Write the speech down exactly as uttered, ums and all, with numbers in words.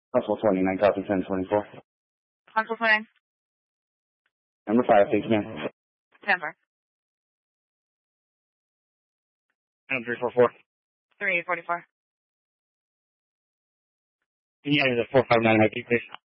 Constable twenty-nine, copy ten twenty-four. Constable twenty-nine. Number five, thanks, ma'am. ten four. Number three four four. three forty-four. Can you enter the four five nine I P, please?